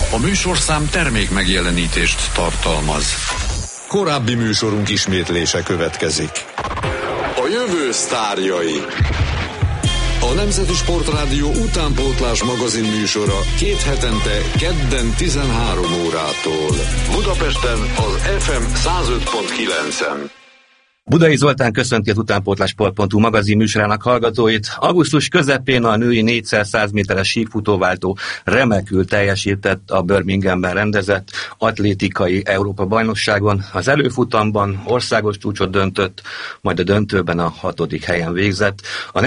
A műsorszám termék megjelenítést tartalmaz. Korábbi műsorunk ismétlése következik. A jövő sztárjai. A Nemzeti Sportrádió utánpótlás magazin műsora 2 hetente kedden 13 órától. Budapesten az FM 105.9-en. Budai Zoltán köszönti az utánpótlásport.hu magazin műsorának hallgatóit. Augusztus közepén a női 4x100 méteres síkfutóváltó remekül teljesített a Birminghamben rendezett atlétikai Európa-bajnokságon. Az előfutamban országos csúcsot döntött, majd a döntőben a 6. helyen végzett. A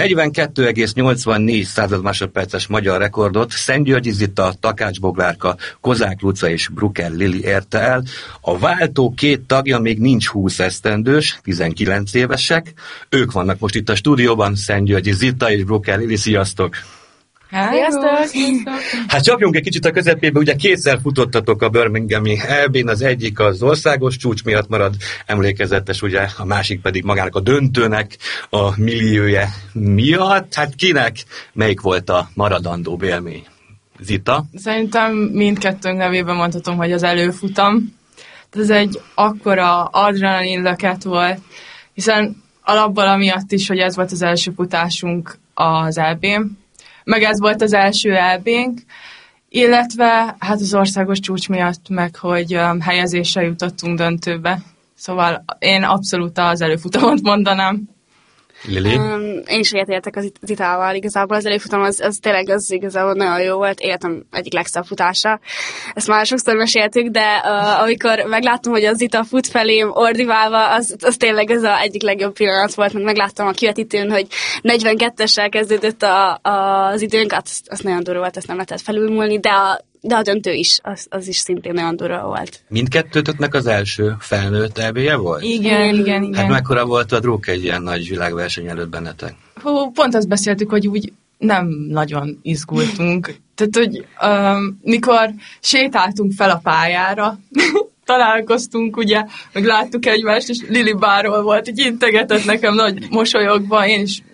42,84 másodperces magyar rekordot Szentgyörgyi Zita, Takács Boglárka, Kozák Luca és Brucker Lili érte el. A váltó 2 tagja még nincs 20 esztendős, 19 évesek. Ők vannak most itt a stúdióban, Szentgyörgyi Zita és Brucker Lili. Sziasztok! Sziasztok! Hát csapjunk egy kicsit a közepébe, ugye 2-szer futottatok a Birminghami EB-n, az egyik az országos csúcs miatt marad emlékezetes, ugye, a másik pedig magának a döntőnek a milliója miatt. Hát kinek melyik volt a maradandó élmény? Zita? Szerintem mindkettőnk nevében mondhatom, hogy az előfutam. Ez egy akkora adrenalin löket volt, hiszen alapból amiatt is, hogy ez volt az első futásunk az EB-n, meg ez volt az első EB-nk, illetve hát az országos csúcs miatt meg, hogy helyezésre jutottunk döntőbe. Szóval én abszolút az előfutamot mondanám. Lili? Én is értek az Zitával, igazából az előfutam az tényleg az igazából nagyon jó volt, életem egyik legszebb futása. Ezt már sokszor meséltük, de amikor megláttam, hogy az Zita fut felém ordiválva, az tényleg az egyik legjobb pillanat volt, mert megláttam a kivetítőn, hogy 42-essel kezdődött az időnk, az nagyon durva volt, ezt nem lehetett felülmúlni, de a döntő is, az is szintén nagyon durva volt. Mindkettőtöknek az első felnőtt EB-je volt? Igen. Hát mekkora volt a druk egy ilyen nagy világverseny előtt bennetek? Pont azt beszéltük, hogy úgy nem nagyon izgultunk. Tehát, hogy mikor sétáltunk fel a pályára, találkoztunk, ugye, meg láttuk egymást, és Lili bárhol volt, így integetett nekem nagy mosolyogva, én is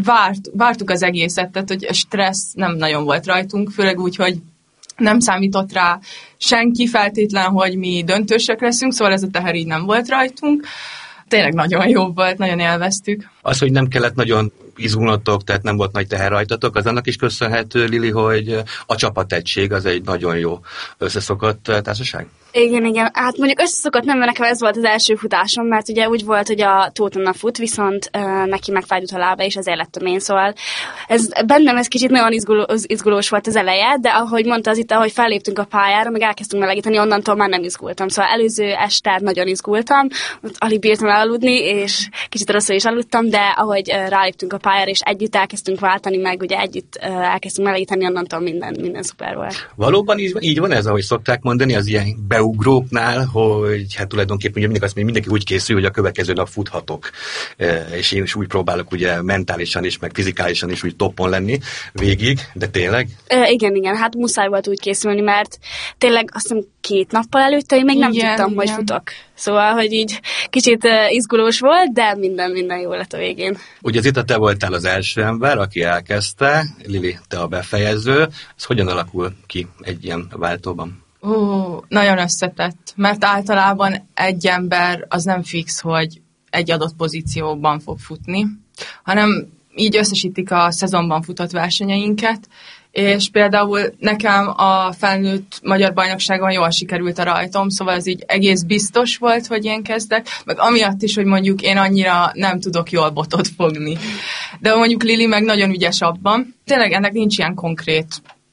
vártuk az egészet, tehát, hogy a stressz nem nagyon volt rajtunk, főleg úgy, hogy nem számított rá senki feltétlen, hogy mi döntősek leszünk, szóval ez a teher így nem volt rajtunk. Tényleg nagyon jó volt, nagyon élveztük. Az, hogy nem kellett nagyon izgulnotok, tehát nem volt nagy teher rajtatok, az annak is köszönhető, Lili, hogy a csapategység az egy nagyon jó összeszokott társaság? Igen. Hát mondjuk összeszokott nem, mert nekem ez volt az első futásom, mert ugye úgy volt, hogy a Tóth Anna fut, viszont neki megfájdult a lába, és ezért lettem én, szóval bennem ez kicsit nagyon izgulós volt az eleje, de ahogy mondta az itt, ahogy felléptünk a pályára, meg elkezdtünk melegíteni, onnantól már nem izgultam. Szóval előző este nagyon izgultam, alig bírtam elaludni, és kicsit rosszul is aludtam, de ahogy ráléptünk a pályára, és együtt elkezdtünk váltani, meg ugye együtt elkezdtünk melegíteni, onnantól minden szuper volt. Valóban így van ez, ahogy szokták mondani, az ilyen beugróknál, hogy hát tulajdonképpen mindig azt mondja, mindenki úgy készül, hogy a következő nap futhatok. És én is úgy próbálok ugye mentálisan is, meg fizikálisan is úgy toppon lenni végig, de tényleg? Igen, hát muszáj volt úgy készülni, mert tényleg azt hiszem 2 nappal előtte én még nem tudtam, hogy futok. Szóval, hogy így kicsit izgulós volt, de minden jó lett a végén. Ugye Zita, te voltál az első ember, aki elkezdte, Lili, te a befejező. Ez hogyan alakul ki egy ilyen váltóban? Nagyon összetett, mert általában egy ember az nem fix, hogy egy adott pozícióban fog futni, hanem így összesítik a szezonban futott versenyeinket, és például nekem a felnőtt magyar bajnokságon jól sikerült a rajtom, szóval ez így egész biztos volt, hogy én kezdek, meg amiatt is, hogy mondjuk én annyira nem tudok jól botot fogni. De mondjuk Lili meg nagyon ügyes abban. Tényleg ennek nincs ilyen konkrét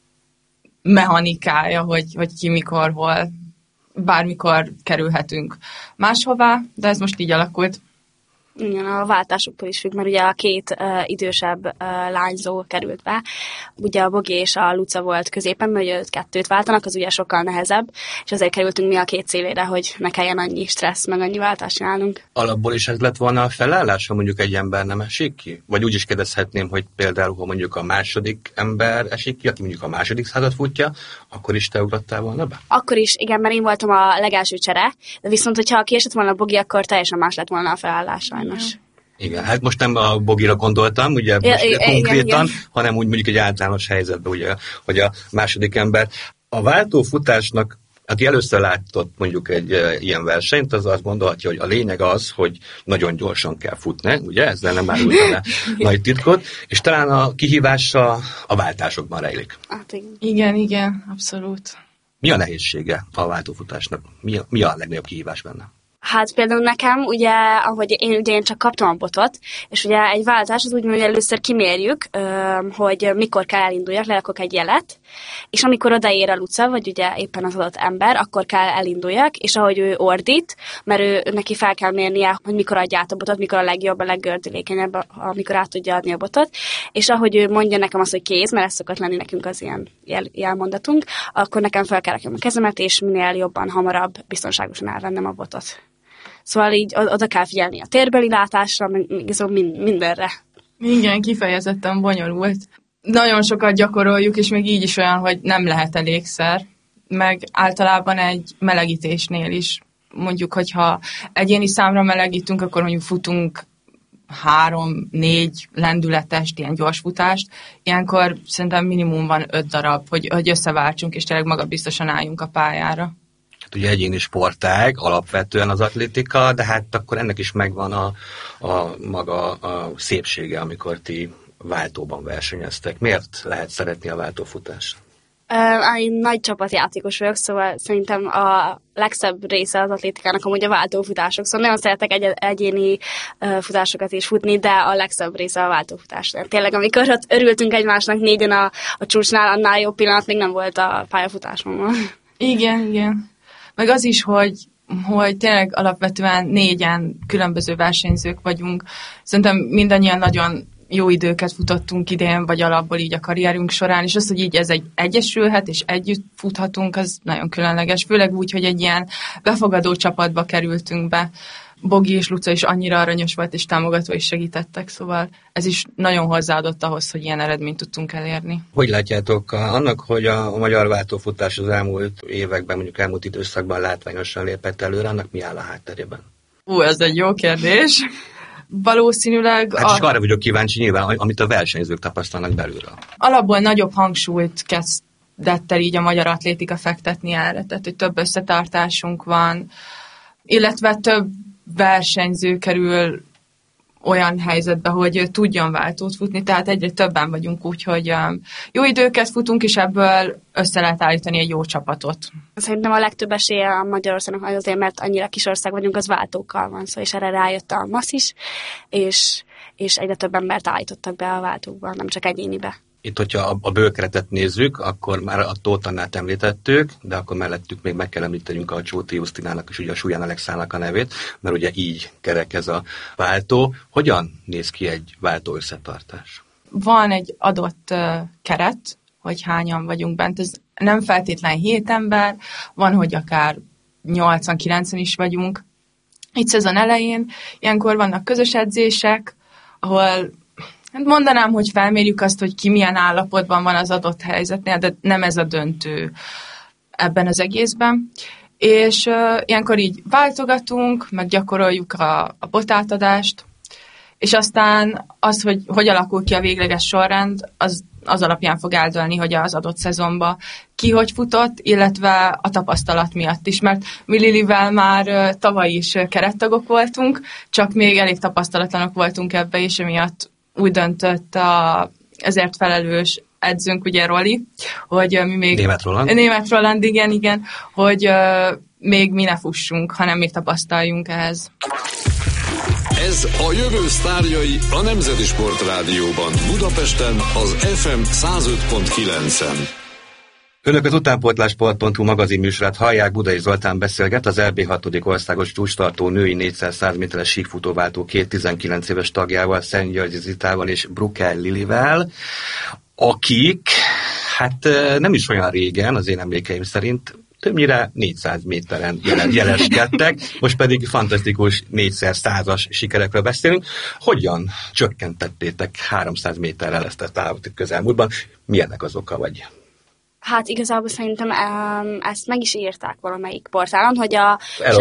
mechanikája, hogy ki mikor, hol, bármikor kerülhetünk máshová, de ez most így alakult. Igen, a váltásoktól is függ, mert ugye a 2 idősebb lányzó került be. Ugye a Bogi és a Luca volt középen, mert ugye 2 váltanak, az ugye sokkal nehezebb, és azért kerültünk mi a 2 szélére, hogy ne kelljen annyi stressz, meg annyi váltást csinálnunk. Alapból is ez lett volna a felállás, ha mondjuk egy ember nem esik ki? Vagy úgy is kérdezhetném, hogy például, ha mondjuk a második ember esik ki, aki mondjuk a második század futja, akkor is te ugrottál volna be? Akkor is, igen, mert én voltam a legelső csere, de viszont, hogyha kiesett volna a Bogi, akkor teljesen más lett volna a felállás. Igen, hát most nem a Bogira gondoltam, ugye most konkrétan, hanem úgy mondjuk egy általános helyzetben, ugye, hogy a második ember. A váltófutásnak, aki először látott mondjuk egy ilyen versenyt, az azt gondolhatja, hogy a lényeg az, hogy nagyon gyorsan kell futni, ugye? Ezzel nem árulja le nagy titkot, és talán a kihívása a váltásokban rejlik. Hát Igen, abszolút. Mi a nehézsége a váltófutásnak? Mi a legnagyobb kihívás benne? Hát például nekem, ugye, ahogy én csak kaptam a botot, és ugye egy váltás az úgy, hogy először kimérjük, hogy mikor kell elinduljak, lerakok egy jelet, és amikor odaér a Luca, vagy ugye éppen az adott ember, akkor kell elinduljak, és ahogy ő ordít, mert neki fel kell mérnie, hogy mikor adja át a botot, mikor a legjobb, a leggördülékenyebb, amikor át tudja adni a botot, és ahogy ő mondja nekem azt, hogy kéz, mert ez szokott lenni nekünk az ilyen jelmondatunk, akkor nekem fel kell rakjam a kezemet, és minél jobban, hamarabb, biztonságosan elvennem a botot. Szóval így oda kell figyelni a térbeli látásra, meg mindenre. Igen, kifejezetten bonyolult. Nagyon sokat gyakoroljuk, és még így is olyan, hogy nem lehet elégszer. Meg általában egy melegítésnél is. Mondjuk, hogyha egyéni számra melegítünk, akkor mondjuk futunk 3-4 lendületest, ilyen gyors futást. Ilyenkor szerintem minimum van 5 darab, hogy összeváltsunk, és tényleg magabiztosan álljunk a pályára. Hát ugye egyéni sportág, alapvetően az atlétika, de hát akkor ennek is megvan a maga a szépsége, amikor ti váltóban versenyeztek. Miért lehet szeretni a váltófutást? Én nagy csapatjátékos vagyok, szóval szerintem a legszebb része az atlétikának amúgy a váltófutások. Szóval nagyon szeretek egyéni futásokat is futni, de a legszebb része a váltófutás. Tényleg, amikor ott örültünk egymásnak négyen a csúcsnál, annál jobb pillanat még nem volt a pályafutásomban. Igen. Meg az is, hogy tényleg alapvetően 4-en különböző versenyzők vagyunk. Szerintem mindannyian nagyon jó időket futottunk idén, vagy alapból így a karrierünk során, és az, hogy így ez egyesülhet, és együtt futhatunk, az nagyon különleges. Főleg úgy, hogy egy ilyen befogadó csapatba kerültünk be. Bogi és Luca is annyira aranyos volt, és támogató is segítettek, szóval ez is nagyon hozzáadott ahhoz, hogy ilyen eredményt tudtunk elérni. Hogy látjátok annak, hogy a magyar váltófutás az elmúlt években, mondjuk elmúlt időszakban látványosan lépett előre, annak mi áll a hátterében? Ez egy jó kérdés. Valószínűleg... Hát csak arra vagyok kíváncsi nyilván, amit a versenyzők tapasztalnak belülről. Alapból nagyobb hangsúlyt kezdett el így a magyar atlétika fektetni erre, tehát hogy több összetartásunk van, illetve több versenyző kerül olyan helyzetbe, hogy tudjon váltót futni, tehát egyre többen vagyunk, úgyhogy jó időket futunk, és ebből össze lehet állítani egy jó csapatot. Szerintem a legtöbb esélye a Magyarországnak azért, mert annyira kis ország vagyunk, az váltókkal van szó, és erre rájött a MASZ is, és egyre több embert állítottak be a váltókba, nem csak egyénibe. Itt, hogyha a bőkeretet nézzük, akkor már a Tóth Annát említettük, de akkor mellettük még meg kell említenünk a Csóti Jusztinának és ugye a Súlyán Alexának a nevét, mert ugye így kerek ez a váltó. Hogyan néz ki egy váltó összetartás? Van egy adott keret, hogy hányan vagyunk bent. Ez nem feltétlen 7 ember, van, hogy akár 80-90 is vagyunk. Itt szezon elején ilyenkor vannak közös edzések, ahol mondanám, hogy felmérjük azt, hogy ki milyen állapotban van az adott helyzetnél, de nem ez a döntő ebben az egészben. És ilyenkor így váltogatunk, meg gyakoroljuk a botátadást, és aztán az, hogy alakul ki a végleges sorrend, az alapján fog eldőlni, hogy az adott szezonban ki hogy futott, illetve a tapasztalat miatt is, mert mi Lilivel már tavaly is kerettagok voltunk, csak még elég tapasztalatlanok voltunk ebbe, és emiatt úgy döntött ezért felelős edzőnk, ugye Roli, hogy mi még... Németh Roland, igen, hogy még mi ne fussunk, hanem még tapasztaljunk ehhez. Ez a jövő sztárjai a Nemzeti Sportrádióban, Budapesten, az FM 105.9-en. Önök az utánpótlásport.hu magazin műsorát hallják, Budai Zoltán beszélget az EB 6. országos csúcstartó női 400 méteres síkfutóváltó 19 éves tagjával, Szentgyörgyi Zitával és Brucker Lilivel, akik, hát nem is olyan régen, az én emlékeim szerint, többnyire 400 méteren jeleskedtek, most pedig fantasztikus 4x100-as sikerekről beszélünk. Hogyan csökkentettétek 300 méterrel ezt a távot közelmúltban? Mi ennek az oka vagy? Hát igazából szerintem ezt meg is írták valamelyik portálon, hogy a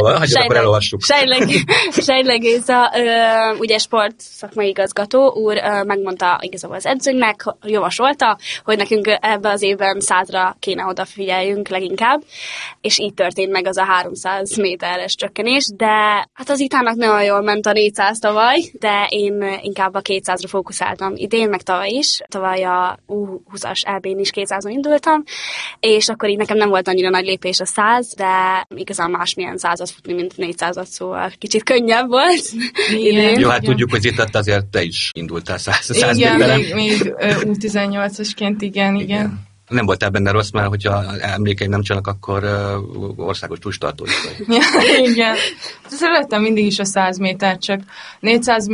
Seidler Géza, ugye sport szakmai igazgató úr megmondta igazából az edzőnknek, javasolta, hogy nekünk ebbe az évben 100-ra kéne odafigyeljünk leginkább, és így történt meg az a 300 méteres csökkenés, de hát az Itának nagyon jól ment a 400 tavaly, de én inkább a 200-ra fókuszáltam idén, meg tavaly is. Tavaly a U20-as EB-n is 200-on indultam, és akkor így nekem nem volt annyira nagy lépés a 100, de igazán másmilyen 100-at futni, mint 400-at, szóval kicsit könnyebb volt. Igen. Jó, hát tudjuk, hogy itt azért te is indultál 100 igen, méteren. még U18-asként, igen. Nem voltál benne rossz, mert hogyha emlékeim nem csalnak, akkor országos csúcstartó is vagy. Igen. Szerettem mindig is a 100 méter, csak 400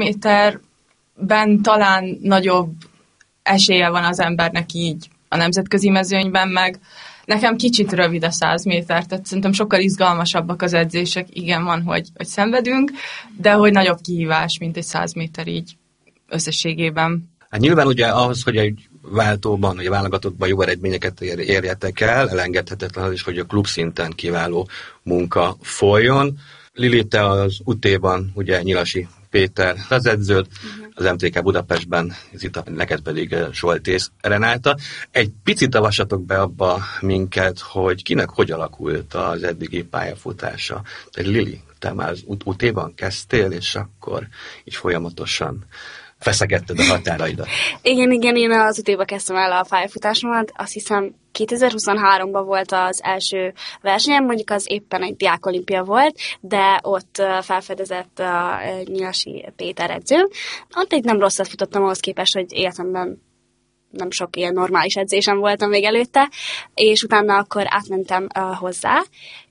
méterben talán nagyobb esélye van az embernek így a nemzetközi mezőnyben, meg nekem kicsit rövid a 100 méter, tehát szerintem sokkal izgalmasabbak az edzések. Igen, van, hogy szenvedünk, de hogy nagyobb kihívás, mint egy 100 méter így összességében. Hát nyilván ugye ahhoz, hogy egy váltóban, vagy a válogatottban jó eredményeket érjetek el, elengedhetetlen az is, hogy a klubszinten kiváló munka folyjon. Lili, te az UT-ban, ugye Nyilasi Péter az edződ, az MTK Budapestben, neked pedig Soltész Renáta. Egy picit avassatok be abba minket, hogy kinek hogy alakult az eddigi pályafutása. Tehát Lili, te már az UT-ban kezdtél, és akkor így folyamatosan feszegetted a határaidat. Igen, én az UT-ba kezdtem el a pályafutásomat, azt hiszem 2023-ban volt az első versenyem, mondjuk az éppen egy diákolimpia volt, de ott felfedezett a Nyilasi Péter edző. Ott egy nem rosszat futottam ahhoz képest, hogy életemben nem sok ilyen normális edzésem voltam még előtte, és utána akkor átmentem hozzá,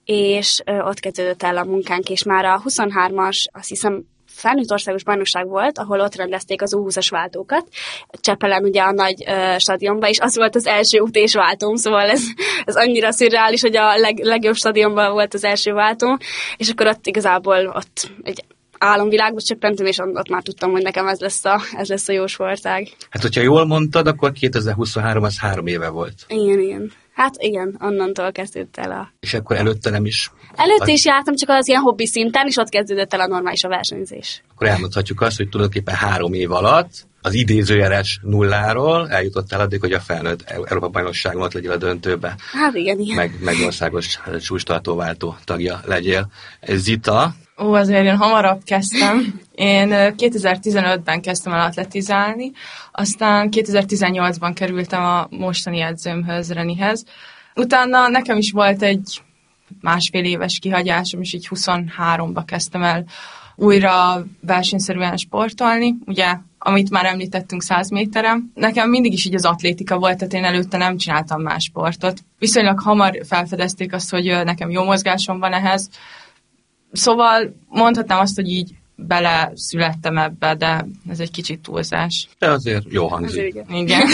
és ott kezdődött el a munkánk, és már a 23-as, azt hiszem, felnőtt országos bajnokság volt, ahol ott rendezték az U20-as váltókat, Csepelen ugye a nagy stadionban, és az volt az első UT-s váltóm, szóval ez annyira szürreális, hogy a legjobb stadionban volt az első váltóm, és akkor ott igazából ott egy álomvilágba csöppentem, és ott már tudtam, hogy nekem ez lesz a jó sportág. Hát, hogyha jól mondtad, akkor 2023 az 3 éve volt. Igen. Hát igen, onnantól kezdődött el a... És akkor előtte nem is... Előtte is jártam, csak az ilyen hobbi szinten, és ott kezdődött el a normális a versenyzés. Akkor elmondhatjuk azt, hogy tulajdonképpen 3 év alatt az idézőjeles nulláról eljutottál addig, hogy a felnőtt Európa-bajnokságon ott legyél a döntőbe. Hát igen. Meg országos csúcstartóváltó tagja legyél. Zita? Azért én hamarabb kezdtem. Én 2015-ben kezdtem el atletizálni, aztán 2018-ban kerültem a mostani edzőmhöz, Renihez. Utána nekem is volt egy 1,5 éves kihagyásom, és így 23-ba kezdtem el újra versenyszerűen sportolni, ugye, amit már említettünk 100 méteren. Nekem mindig is így az atlétika volt, tehát én előtte nem csináltam más sportot. Viszonylag hamar felfedezték azt, hogy nekem jó mozgásom van ehhez. Szóval mondhatnám azt, hogy így beleszülettem ebbe, de ez egy kicsit túlzás. De azért jó hangzik. Igen.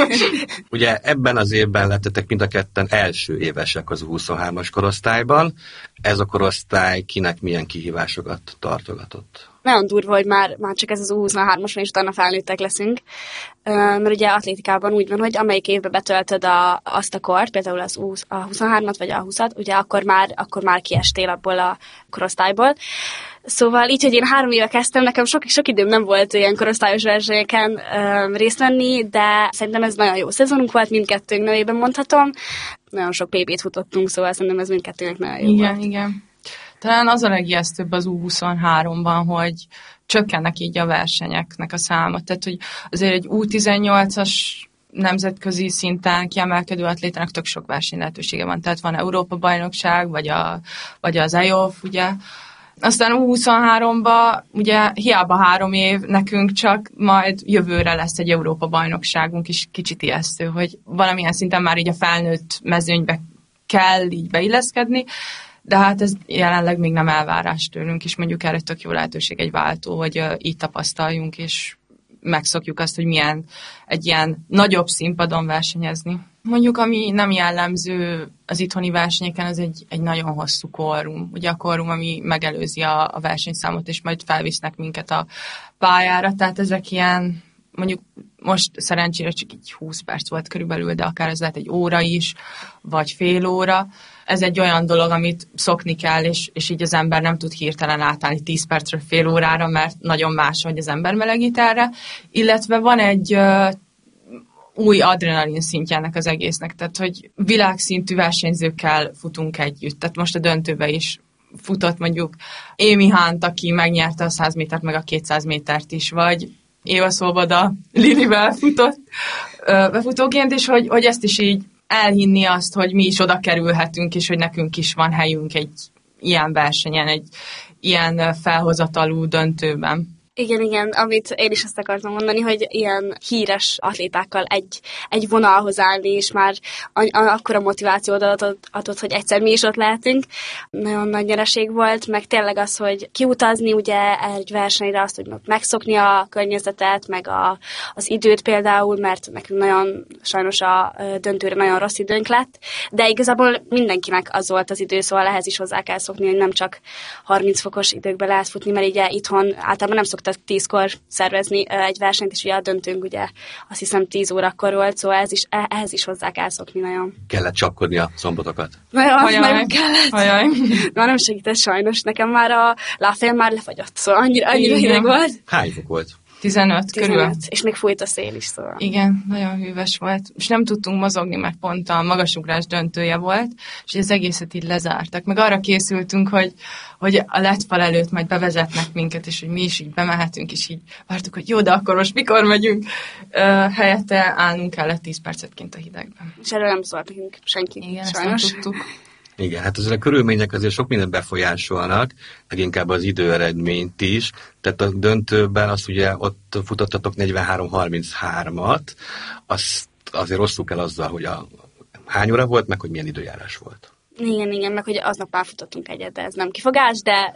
Ugye ebben az évben lettetek mind a ketten első évesek az 23-as korosztályban. Ez a korosztály kinek milyen kihívásokat tartogatott? Nagyon durva, hogy már csak ez az U23-as van, és utána felnőttek leszünk. Mert ugye atlétikában úgy van, hogy amelyik évben betöltöd azt a kort, például a 23-at vagy a 20-at, ugye akkor már kiestél abból a korosztályból. Szóval így, hogy én 3 éve kezdtem, nekem sok időm nem volt ilyen korosztályos versenyeken részt venni, de szerintem ez nagyon jó szezonunk volt, mindkettőnk nevében mondhatom. Nagyon sok PB-t futottunk, szóval szerintem ez mindkettőnek nagyon jó volt. Igen. Talán az a legijesztőbb az U23-ban, hogy csökkennek így a versenyeknek a száma. Tehát, hogy azért egy U18-as nemzetközi szinten kiemelkedő atlétának tök sok verseny lehetősége van. Tehát van Európa-bajnokság, vagy az EOF, ugye. Aztán U23-ban ugye hiába 3 év nekünk, csak majd jövőre lesz egy Európa-bajnokságunk is, kicsit ijesztő, hogy valamilyen szinten már így a felnőtt mezőnybe kell így beilleszkedni, de hát ez jelenleg még nem elvárás tőlünk, és mondjuk erre tök jó lehetőség egy váltó, hogy így tapasztaljunk, és megszokjuk azt, hogy milyen egy ilyen nagyobb színpadon versenyezni. Mondjuk, ami nem jellemző az itthoni versenyeken, az egy nagyon hosszú kórum. Ugye a kórum, ami megelőzi a versenyszámot, és majd felvisznek minket a pályára, tehát ezek ilyen, mondjuk most szerencsére csak így 20 perc volt körülbelül, de akár ez lehet egy óra is, vagy fél óra. Ez egy olyan dolog, amit szokni kell, és így az ember nem tud hirtelen átállni 10 percről fél órára, mert nagyon más, hogy az ember melegít erre. Illetve van egy új adrenalin szintje ennek az egésznek, tehát hogy világszintű versenyzőkkel futunk együtt. Tehát most a döntőbe is futott mondjuk Amy Hunt, aki megnyerte a 100 métert, meg a 200 métert is, vagy Éva Svoboda Lilivel futott befutóként, és hogy ezt is így elhinni azt, hogy mi is oda kerülhetünk, és hogy nekünk is van helyünk egy ilyen versenyen, egy ilyen felhozatalú döntőben. Igen, amit én is azt akartam mondani, hogy ilyen híres atlétákkal egy vonalhoz állni, és már akkora motivációt adott, hogy egyszer mi is ott lehetünk. Nagyon nagy nyereség volt, meg tényleg az, hogy kiutazni ugye egy versenyre, azt, hogy megszokni a környezetet, meg az időt például, mert nekünk nagyon sajnos a döntőre nagyon rossz időnk lett, de igazából mindenkinek az volt az idő, szóval ehhez is hozzá kell szokni, hogy nem csak 30 fokos időkbe lehet futni, mert ugye itthon általában nem szoktak 10-kor szervezni egy versenyt, és ugye a döntőnk ugye azt hiszem 10 órakor volt, szóval ehhez is hozzá kell szokni nagyon. Kellett csapkodni a szombotokat? Nagyon kellett. Már nem segített sajnos, nekem már a lábfejem már lefagyott, szóval annyira hideg volt. Hány fok volt? 15 körül. És még fújt a szél is, szóval. Igen, nagyon hűvös volt. És nem tudtunk mozogni, mert pont a magasugrás döntője volt, és az egészet így lezártak. Meg arra készültünk, hogy a letfal előtt majd bevezetnek minket, és hogy mi is így bemehetünk, és így vártuk, hogy jó, de akkor most mikor megyünk. Helyette állnunk kellett 10 percet kint a hidegben. És erről nem szólt nekünk senki. Igen, sajnos. ezt nem tudtuk. Igen, hát azért a körülmények azért sok mindent befolyásolnak, leginkább az időeredményt is. Tehát a döntőben azt ugye ott futottatok 43-33-at, azt azért rosszul kell azzal, hogy hány óra volt, meg hogy milyen időjárás volt. Igen, meg hogy aznap már futottunk egyet, de ez nem kifogás, de...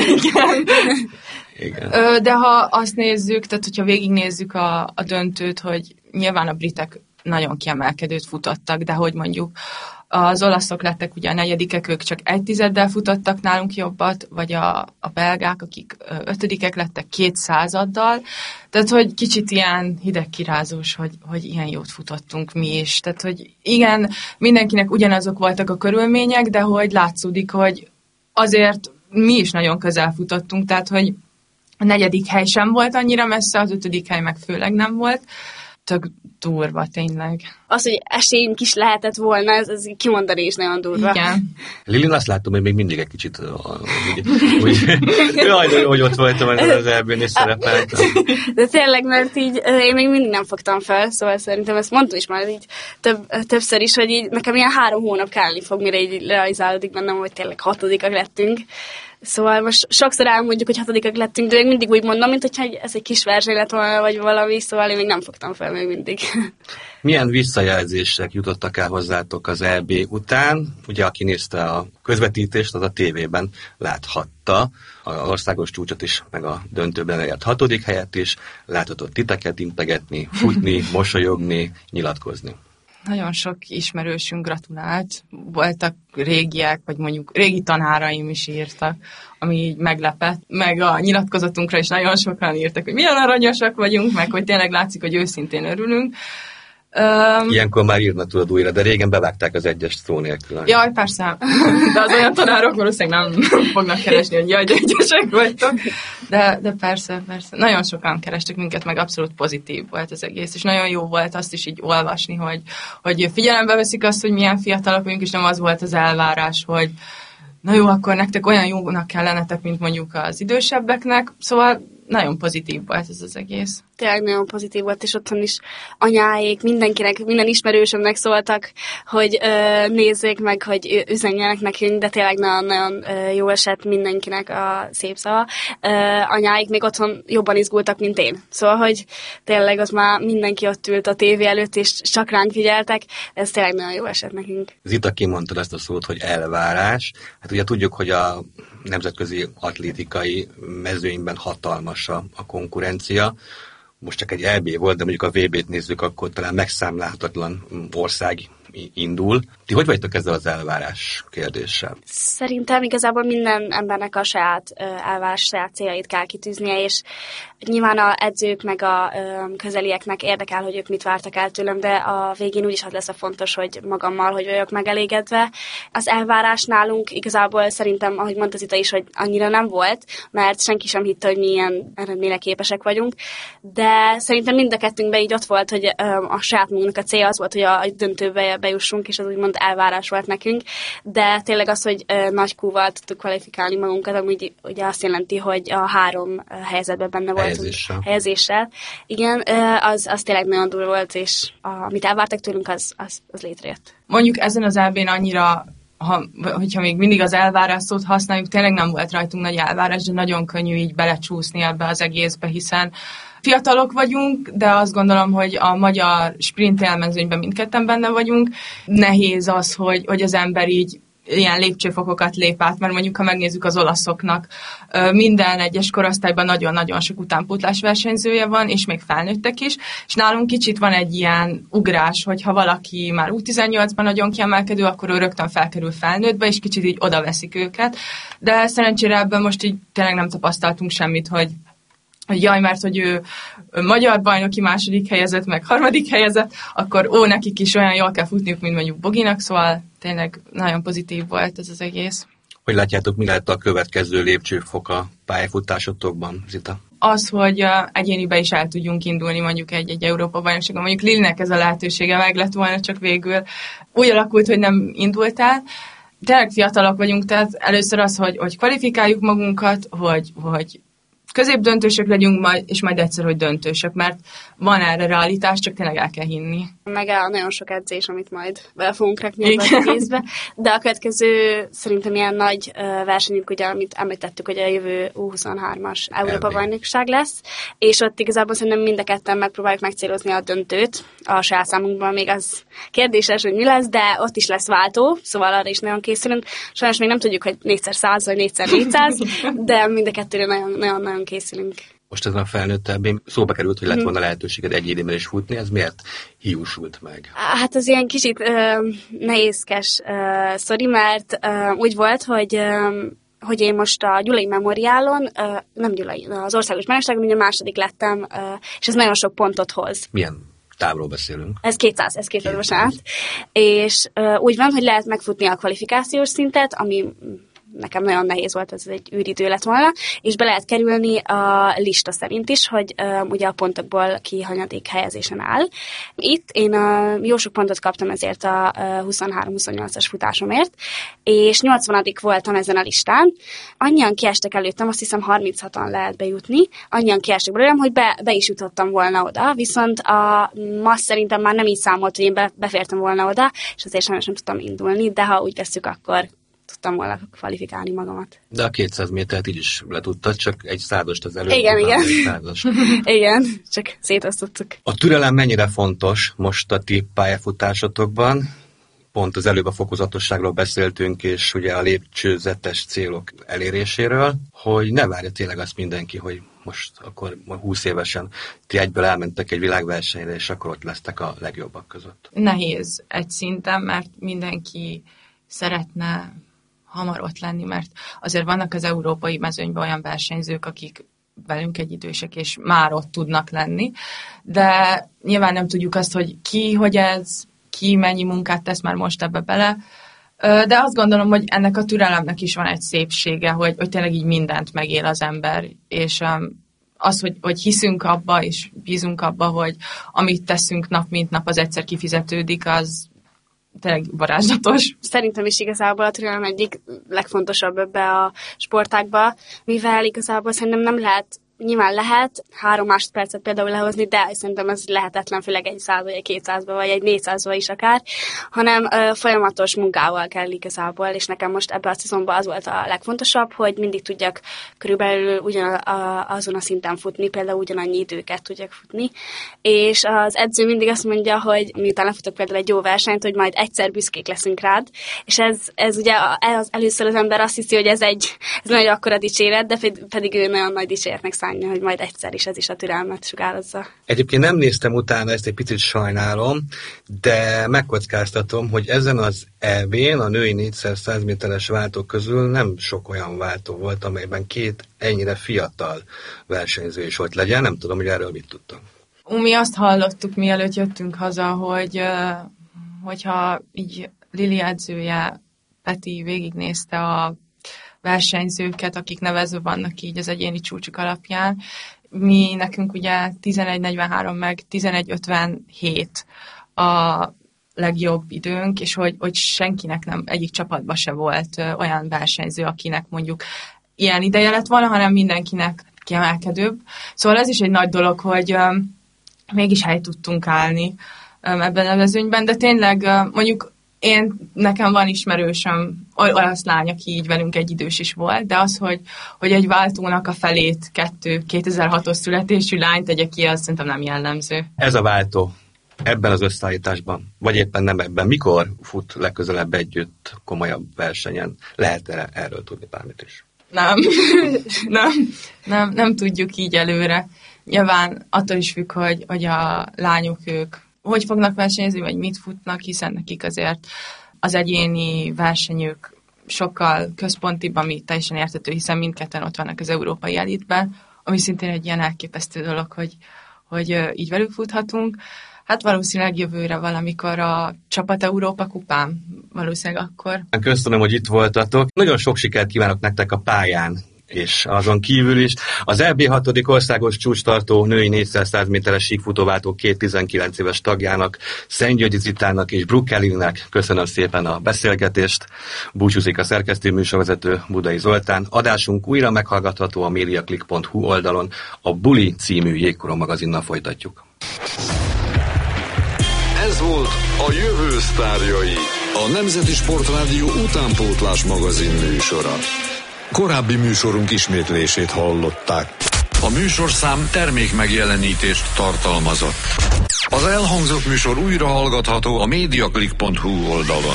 Igen. De ha azt nézzük, tehát hogyha végignézzük a döntőt, hogy nyilván a britek nagyon kiemelkedőt futottak, de hogy mondjuk az olaszok lettek ugye a negyedikek, ők csak 1/10 futottak nálunk jobbat, vagy a belgák, akik 5. lettek 200-addal. Tehát, hogy kicsit ilyen hidegkirázós, hogy ilyen jót futottunk mi is. Tehát, hogy igen, mindenkinek ugyanazok voltak a körülmények, de hogy látszódik, hogy azért mi is nagyon közel futottunk, tehát, hogy a 4. hely sem volt annyira messze, az 5. hely meg főleg nem volt. Tök durva, tényleg. Az, hogy esélyünk is lehetett volna, ez kimondani is nagyon durva. Igen. Lilin, azt látom, hogy még mindig egy kicsit jaj, hogy ott voltam az EB-n és szerepeltem. De tényleg, mert így én még mindig nem fogtam fel, szóval szerintem ezt mondtam is már így többször is, hogy így nekem ilyen 3 hónap kellni fog, mire így realizálódik bennem, hogy tényleg 6-ak lettünk. Szóval most sokszor elmondjuk, hogy 6-ak lettünk, de még mindig úgy mondom, mint hogyha ez egy kis verseny lett volna, vagy valami, szóval én még nem fogtam fel még mindig. Milyen visszajelzések jutottak el hozzátok az EB után? Ugye, aki nézte a közvetítést, az a tévében láthatta az országos csúcsot is, meg a döntőben elért 6. helyet is, láthatott titeket integetni, futni, mosolyogni, nyilatkozni. Nagyon sok ismerősünk gratulált, voltak régiek, vagy mondjuk régi tanáraim is írtak, ami így meglepett, meg a nyilatkozatunkra is nagyon sokan írtak, hogy milyen aranyosak vagyunk, meg hogy tényleg látszik, hogy őszintén örülünk. Ilyenkor már írnak tudod újra, de régen bevágták az egyes szó nélkül. Jaj, persze, de az olyan tanárok valószínűleg nem fognak keresni, hogy jaj, de egyesek vagytok. De persze, nagyon sokan kerestek minket, meg abszolút pozitív volt az egész, és nagyon jó volt azt is így olvasni, hogy figyelembe veszik azt, hogy milyen fiatalok vagyunk, és nem az volt az elvárás, hogy na jó, akkor nektek olyan jónak kell lennetek, mint mondjuk az idősebbeknek, szóval nagyon pozitív volt ez az egész. Tényleg nagyon pozitív volt, és otthon is anyáik, mindenkinek, minden ismerősömnek szóltak, hogy nézzék meg, hogy üzenjenek nekünk, de tényleg nagyon jó esett mindenkinek a szép szava. Anyáik még otthon jobban izgultak, mint én. Szóval, hogy tényleg az már mindenki ott ült a tévé előtt, és csak ránk figyeltek, ez tényleg nagyon jó esett nekünk. Zita, kimondtad ezt a szót, hogy elvárás. Hát ugye tudjuk, hogy a nemzetközi atlétikai mezőnyben hatalmas a konkurencia. Most csak egy EB volt, de mondjuk a VB-t nézzük, akkor talán megszámlálhatatlan ország indul. Ti hogy vagytok ezzel az elvárás kérdéssel? Szerintem igazából minden embernek a saját elvárás, saját céljait kell kitűznie, és nyilván a edzők meg a közelieknek érdekel, hogy ők mit vártak el tőlem, de a végén úgyis az lesz a fontos, hogy magammal, hogy vagyok megelégedve. Az elvárás nálunk igazából szerintem, ahogy mondta Zita is, hogy annyira nem volt, mert senki sem hitte, hogy mi ilyen eredményre képesek vagyunk, de szerintem mind a kettőnkben így ott volt, hogy a saját magunknak a célja az volt, hogy a döntőbe bejussunk, és az úgymond elvárás volt nekünk, de tényleg az, hogy nagy Q-val tudtuk kvalifikálni magunkat, amúgy ugye azt jelenti, hogy a 3 helyzetben benne voltunk. Helyezéssel. Igen, az tényleg nagyon durva volt, és amit elvártak tőlünk, az létrejött. Mondjuk ezen az EB-n annyira, hogyha még mindig az elvárás szót használjuk, tényleg nem volt rajtunk nagy elvárás, de nagyon könnyű így belecsúszni ebbe az egészbe, hiszen fiatalok vagyunk, de azt gondolom, hogy a magyar sprint élmezőnyben mindketten benne vagyunk. Nehéz az, hogy az ember így ilyen lépcsőfokokat lép át, mert mondjuk, ha megnézzük az olaszoknak, minden egyes korosztályban nagyon-nagyon sok utánpótlás versenyzője van, és még felnőttek is, és nálunk kicsit van egy ilyen ugrás, hogy ha valaki már U18-ban nagyon kiemelkedő, akkor ő rögtön felkerül felnőttbe, és kicsit így oda veszik őket, de szerencsére ebben most így tényleg nem tapasztaltunk semmit, hogy jaj, mert hogy ő magyar bajnoki második helyezett, meg harmadik helyezett, akkor nekik is olyan jól kell futniuk, mint mondjuk Boginak, szóval tényleg nagyon pozitív volt ez az egész. Hogy látjátok, mi lehet a következő lépcsőfok a pályafutásotokban, Zita? Az, hogy egyénibe is el tudjunk indulni mondjuk egy Európa-bajnokságon. Mondjuk Lilnek ez a lehetősége meg lett volna, csak végül úgy alakult, hogy nem indult el. Tényleg fiatalok vagyunk, tehát először az, hogy kvalifikáljuk magunkat, hogy középdöntősök legyünk, és majd egyszer, hogy döntősök, mert van erre realitás, csak tényleg el kell hinni. Meg nagyon sok edzés, amit majd bele fogunk rakni az egészbe, de a következő szerintem ilyen nagy versenyünk, ugye, amit említettük, hogy a jövő U23-as Európa-bajnokság lesz, és ott igazából szerintem mind a ketten megpróbáljuk megcélozni a döntőt, a saját számunkban még az kérdéses, hogy mi lesz, de ott is lesz váltó, szóval arra is nagyon készülünk. Sajnos még nem tudjuk, hogy 4x100 vagy 4x400, de mind a kettőre nagyon készülünk. Most ezen a felnőttebbén szóba került, hogy lett volna lehetőséged egy időben is futni, ez miért hiúsult meg? Hát az ilyen kicsit nehézkes sztori, mert úgy volt, hogy én most a Gyulai Memoriálon, az országos bajnokságon ugye második lettem, és ez nagyon sok pontot hoz. Milyen távról beszélünk? Ez 200, bocsánat. És úgy van, hogy lehet megfutni a kvalifikációs szintet, ami nekem nagyon nehéz volt, ez egy űridő lett volna, és be lehet kerülni a lista szerint is, hogy ugye a pontokból ki hanyadik helyezésen áll. Itt én jó sok pontot kaptam ezért a 23-28-as futásomért, és 80. voltam ezen a listán. Annyian kiestek előttem, azt hiszem 36-an lehet bejutni, annyian kiestek belőlem, hogy be is jutottam volna oda, viszont a MASZ szerintem már nem így számolt, hogy én befértem volna oda, és azért sajnos nem tudtam indulni, de ha úgy vesszük, akkor tudtam volna kvalifikálni magamat. De a 200 métert így is letudtad, csak egy századost az előtt. Igen. Igen, csak szétosztottuk. A türelem mennyire fontos most a ti pályafutásotokban? Pont az előbb a fokozatosságról beszéltünk, és ugye a lépcsőzetes célok eléréséről, hogy ne várja tényleg azt mindenki, hogy most akkor 20 évesen ti egyből elmentek egy világversenyre, és akkor ott lesztek a legjobbak között. Nehéz egy szinten, mert mindenki szeretne hamar ott lenni, mert azért vannak az európai mezőnyben olyan versenyzők, akik velünk egyidősek, és már ott tudnak lenni, de nyilván nem tudjuk azt, hogy ki mennyi munkát tesz már most ebbe bele, de azt gondolom, hogy ennek a türelemnek is van egy szépsége, hogy tényleg így mindent megél az ember, és az, hogy hiszünk abba, és bízunk abba, hogy amit teszünk nap mint nap, az egyszer kifizetődik, az tényleg varázslatos. Szerintem is igazából a türelem egyik legfontosabb ebbe a sportágba, mivel igazából szerintem nem lehet, nyilván lehet 3 másodpercet például lehozni, de szerintem ez lehetetlen, főleg egy 100 vagy egy 200-ba, vagy egy 400-ba is akár, hanem folyamatos munkával kell igazából, és nekem most ebbe a szezonban az volt a legfontosabb, hogy mindig tudjak körülbelül azon a szinten futni, például ugyanannyi időket tudjak futni, és az edző mindig azt mondja, hogy miután lefutok például egy jó versenyt, hogy majd egyszer büszkék leszünk rád, és ez ugye először az ember azt hiszi, hogy ez nagyon akkora dicséret, de pedig ő nagyon nagy dicséretnek számít kívánja, hogy majd egyszer is ez is a türelmet sugározza. Egyébként nem néztem utána, ezt egy picit sajnálom, de megkockáztatom, hogy ezen az EB-n a női 4x100 méteres váltók közül nem sok olyan váltó volt, amelyben két ennyire fiatal versenyző is ott legyen. Nem tudom, hogy erről mit tudtam. Mi azt hallottuk, mielőtt jöttünk haza, hogyha így Lili edzője, Peti végignézte a versenyzőket, akik nevezve vannak így az egyéni csúcsuk alapján. Nekünk ugye 11:43 meg 11:57 a legjobb időnk, és hogy senkinek nem, egyik csapatban se volt olyan versenyző, akinek mondjuk ilyen ideje lett volna, hanem mindenkinek kiemelkedőbb. Szóval ez is egy nagy dolog, hogy mégis helyt tudtunk állni ebben a mezőnyben, de tényleg mondjuk nekem van ismerősöm, olasz lány, aki így velünk egyidős is volt, de az, hogy egy váltónak a felét 2006-os születésű lány tegye ki, az szerintem nem jellemző. Ez a váltó ebben az összeállításban, vagy éppen nem ebben, mikor fut legközelebb együtt komolyabb versenyen? Lehet erről tudni bármit is? Nem tudjuk így előre. Nyilván attól is függ, hogy a lányok ők hogy fognak versenyezni, vagy mit futnak, hiszen nekik azért az egyéni versenyük sokkal központibb, ami teljesen érthető, hiszen mindketten ott vannak az európai elitben, ami szintén egy ilyen elképesztő dolog, hogy így velük futhatunk. Hát valószínűleg jövőre valamikor a Csapat Európa kupán, valószínűleg akkor. Köszönöm, hogy itt voltatok. Nagyon sok sikert kívánok nektek a pályán, és azon kívül is. Az EB 6. országos csúcstartó női 4x100 méteres síkfutóváltó 19 éves tagjának, Szentgyörgyi Zitának és Brukkelinnek köszönöm szépen a beszélgetést. Búcsúzik a szerkesztő műsorvezető Budai Zoltán. Adásunk újra meghallgatható a mediaclick.hu oldalon. A Buli című jégkorong magazinnal folytatjuk. Ez volt a Jövő sztárjai, a Nemzeti Sportrádió utánpótlás magazin műsora. Korábbi műsorunk ismétlését hallották. A műsorszám termékmegjelenítést tartalmazott. Az elhangzott műsor újra hallgatható a mediaclick.hu oldalon.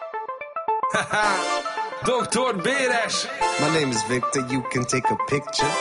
Dr. Béres! My name is Victor, you can take a picture.